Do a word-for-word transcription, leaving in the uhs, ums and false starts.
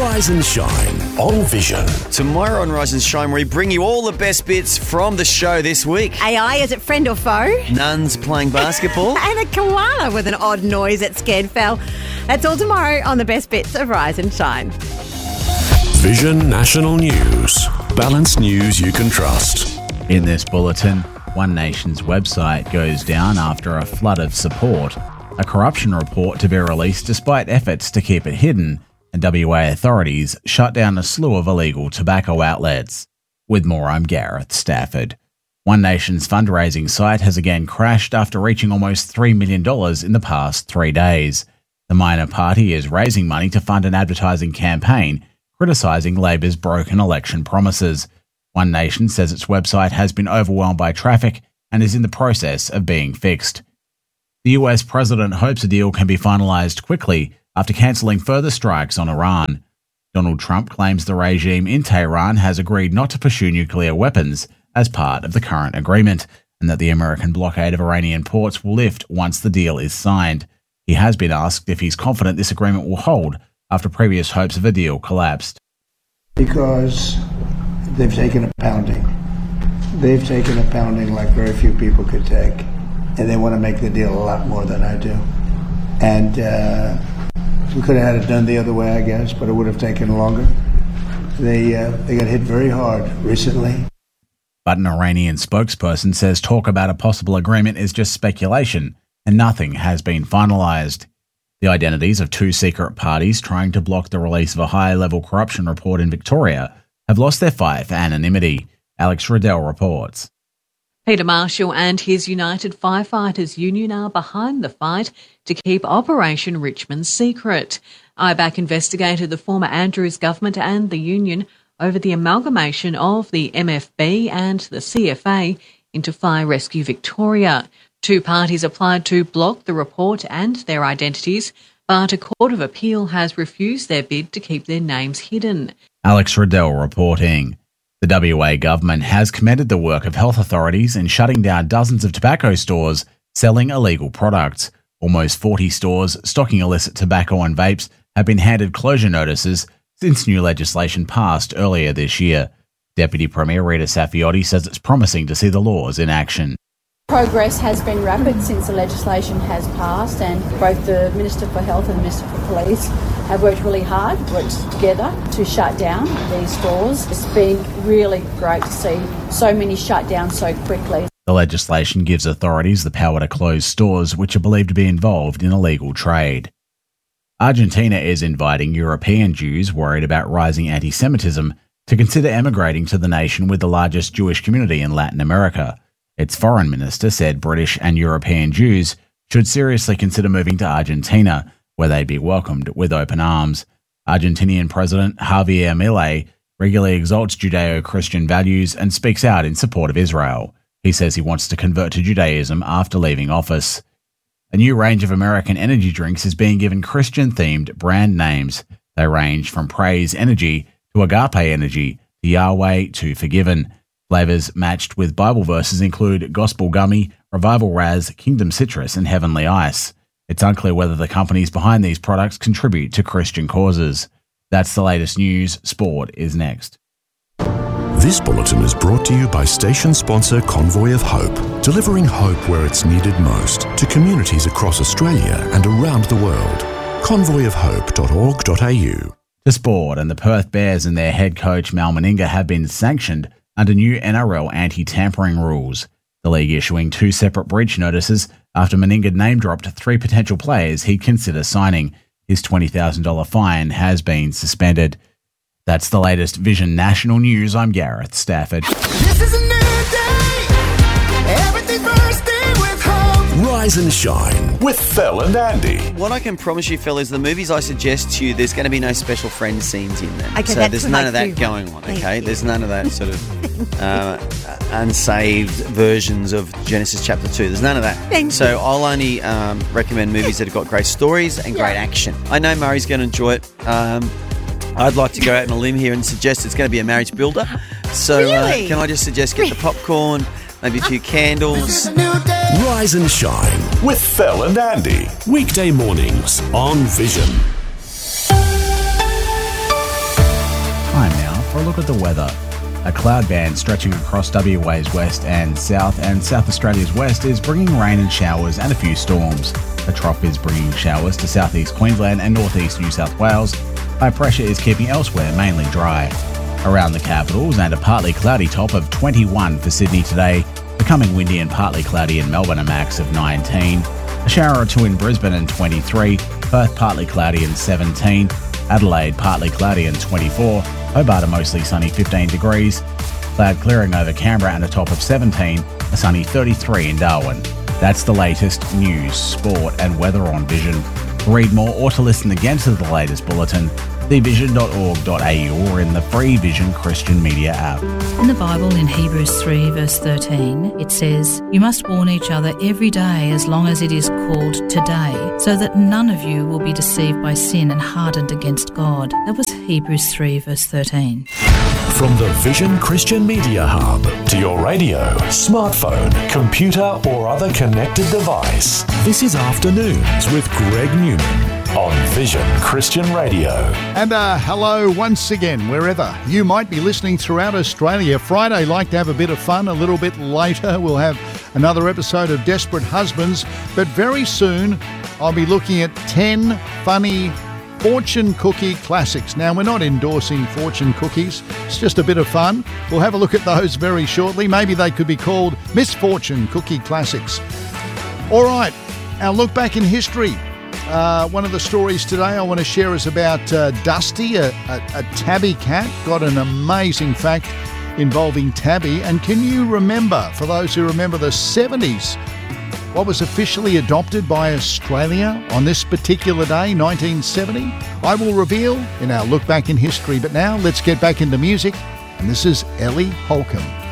Rise and Shine on Vision. Tomorrow on Rise and Shine, we bring you all the best bits from the show this week. A I, is it friend or foe? Nuns playing basketball. And a koala with an odd noise at Scared Fell. That's all tomorrow on the best bits of Rise and Shine. Vision National News. Balanced news you can trust. In this bulletin, One Nation's website goes down after a flood of support, a corruption report to be released despite efforts to keep it hidden, and W A authorities shut down a slew of illegal tobacco outlets. With more, I'm Gareth Stafford. One Nation's fundraising site has again crashed after reaching almost three million dollars in the past three days. The minor party is raising money to fund an advertising campaign criticising Labor's broken election promises. One Nation says its website has been overwhelmed by traffic and is in the process of being fixed. The U S president hopes a deal can be finalised quickly after cancelling further strikes on Iran. Donald Trump claims the regime in Tehran has agreed not to pursue nuclear weapons as part of the current agreement, and that the American blockade of Iranian ports will lift once the deal is signed. He has been asked if he's confident this agreement will hold after previous hopes of a deal collapsed. Because they've taken a pounding. They've taken a pounding like very few people could take, and they want to make the deal a lot more than I do. And uh, we could have had it done the other way, I guess, but it would have taken longer. They uh, they got hit very hard recently. But an Iranian spokesperson says talk about a possible agreement is just speculation and nothing has been finalised. The identities of two secret parties trying to block the release of a high-level corruption report in Victoria have lost their fight for anonymity. Alex Riddell reports. Peter Marshall and his United Firefighters Union are behind the fight to keep Operation Richmond secret. I BAC investigated the former Andrews government and the union over the amalgamation of the M F B and the C F A into Fire Rescue Victoria. Two parties applied to block the report and their identities, but a court of appeal has refused their bid to keep their names hidden. Alex Riddell reporting. The W A government has commended the work of health authorities in shutting down dozens of tobacco stores selling illegal products. Almost forty stores stocking illicit tobacco and vapes have been handed closure notices since new legislation passed earlier this year. Deputy Premier Rita Saffioti says it's promising to see the laws in action. Progress has been rapid since the legislation has passed, and both the Minister for Health and the Minister for Police have worked really hard, worked together to shut down these stores. It's been really great to see so many shut down so quickly. The legislation gives authorities the power to close stores which are believed to be involved in illegal trade. Argentina is inviting European Jews worried about rising anti-Semitism to consider emigrating to the nation with the largest Jewish community in Latin America. Its foreign minister said British and European Jews should seriously consider moving to Argentina, where they'd be welcomed with open arms. Argentinian President Javier Milei regularly exalts Judeo-Christian values and speaks out in support of Israel. He says he wants to convert to Judaism after leaving office. A new range of American energy drinks is being given Christian-themed brand names. They range from Praise Energy to Agape Energy to Yahweh to Forgiven. Flavors matched with Bible verses include Gospel Gummy, Revival Raz, Kingdom Citrus, and Heavenly Ice. It's unclear whether the companies behind these products contribute to Christian causes. That's the latest news. Sport is next. This bulletin is brought to you by station sponsor Convoy of Hope, delivering hope where it's needed most to communities across Australia and around the world. convoy of hope dot org dot a u. To sport, and the Perth Bears and their head coach Mal Meninga have been sanctioned under new N R L anti-tampering rules. The league issuing two separate breach notices after Meninga name-dropped three potential players he'd consider signing. His twenty thousand dollars fine has been suspended. That's the latest Vision National News. I'm Gareth Stafford. This is a new day. Everything's bursting with hope. Rise and Shine with Phil and Andy. What I can promise you, Phil, is the movies I suggest to you, there's going to be no special friend scenes in them. Okay, so that's there's what none I of that do. going on, Thank okay? you. There's none of that sort of uh, unsaved versions of Genesis chapter two. There's none of that. Thank so I'll only um, recommend movies that have got great stories and great action. I know Murray's going to enjoy it. Um, I'd like to go out on a limb here and suggest it's going to be a marriage builder. So Really? uh, can I just suggest get the popcorn, maybe a few candles. Rise and Shine with Phil and Andy. Weekday mornings on Vision. look at the weather. A cloud band stretching across W A's west and south and South Australia's west is bringing rain and showers and a few storms. A trough is bringing showers to southeast Queensland and northeast New South Wales. High pressure is keeping elsewhere mainly dry. Around the capitals and a partly cloudy top of twenty-one for Sydney today, becoming windy and partly cloudy in Melbourne, a max of nineteen. A shower or two in Brisbane and twenty-three, Perth partly cloudy and seventeen, Adelaide partly cloudy and twenty-four, Hobart a mostly sunny fifteen degrees, cloud clearing over Canberra and a top of seventeen, a sunny thirty-three in Darwin. That's the latest news, sport and weather on Vision. To read more or to listen again to the latest bulletin, the vision dot org dot a u or in the free Vision Christian Media app. In the Bible, in Hebrews three verse thirteen, it says, "You must warn each other every day as long as it is called today, so that none of you will be deceived by sin and hardened against God." That was Hebrews three verse thirteen. From the Vision Christian Media Hub to your radio, smartphone, computer or other connected device. This is Afternoons with Greg Newman on Vision Christian Radio. And uh, hello once again, wherever you might be listening throughout Australia. Friday, like to have a bit of fun. A little bit later, we'll have another episode of Desperate Husbands. But very soon, I'll be looking at ten funny fortune cookie classics. Now, we're not endorsing fortune cookies. It's just a bit of fun. We'll have a look at those very shortly. Maybe they could be called Misfortune Cookie Classics. All right, our look back in history. Uh, one of the stories today I want to share is about uh, Dusty, a, a, a tabby cat. Got an amazing fact involving tabby. And can you remember, for those who remember the seventies, what was officially adopted by Australia on this particular day, nineteen seventy? I will reveal in our look back in history. But now let's get back into music. And this is Ellie Holcomb.